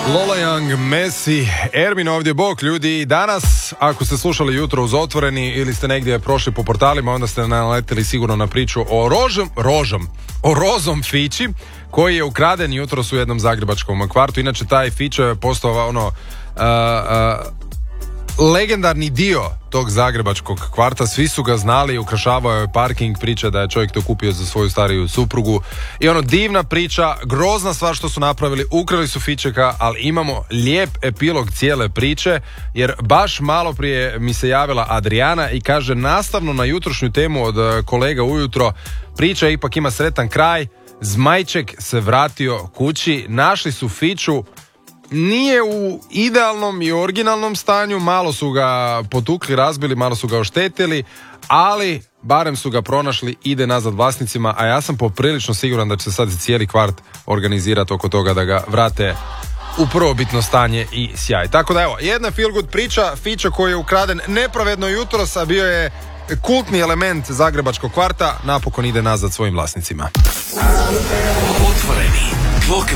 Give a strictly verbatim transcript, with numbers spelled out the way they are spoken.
Lola Young, Messi, Ermin ovdje, bok ljudi. Danas, ako ste slušali jutro uz Otvoreni ili ste negdje prošli po portalima, onda ste naleteli sigurno na priču o rožom, rožom, o rozom fići koji je ukraden jutros u jednom zagrebačkom kvartu. Inače, taj fić je postao ono... Uh, uh, legendarni dio tog zagrebačkog kvarta, svi su ga znali, ukrašavao je parking, priča da je čovjek to kupio za svoju stariju suprugu i ono, divna priča, grozna stvar što su napravili, ukrali su fičeka, ali imamo lijep epilog cijele priče, jer baš malo prije mi se javila Adriana i kaže, nastavno na jutrošnju temu od kolega ujutro, priča ipak ima sretan kraj, Zmajček se vratio kući, našli su fiću, nije u idealnom i originalnom stanju, malo su ga potukli, razbili, malo su ga oštetili, ali barem su ga pronašli, ide nazad vlasnicima, a ja sam poprilično siguran da će se sad cijeli kvart organizirati oko toga da ga vrate u prvobitno stanje i sjaj. Tako da evo, jedna feel good priča, fića koji je ukraden nepravedno jutros, a bio je kultni element zagrebačkog kvarta, napokon ide nazad svojim vlasnicima. Otvoreni, tvog